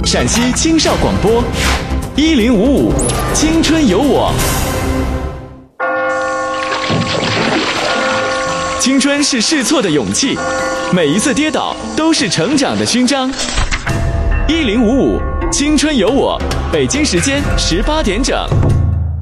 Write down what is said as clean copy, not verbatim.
陕西青少广播1055青春有我。青春是试错的勇气，每一次跌倒都是成长的勋章。1055青春有我，北京时间18点整。